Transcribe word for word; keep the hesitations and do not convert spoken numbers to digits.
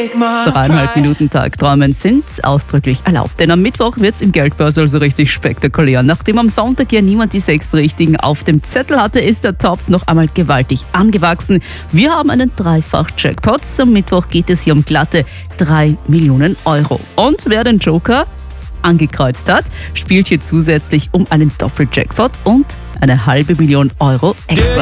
Dreieinhalb Minuten Tagträumen sind ausdrücklich erlaubt, denn am Mittwoch wird es im Geldbörse also richtig spektakulär. Nachdem am Sonntag ja niemand die sechs Richtigen auf dem Zettel hatte, ist der Topf noch einmal gewaltig angewachsen. Wir haben einen Dreifach-Jackpot. Am Mittwoch geht es hier um glatte drei Millionen Euro. Und wer den Joker angekreuzt hat, spielt hier zusätzlich um einen Doppel-Jackpot und eine halbe Million Euro extra.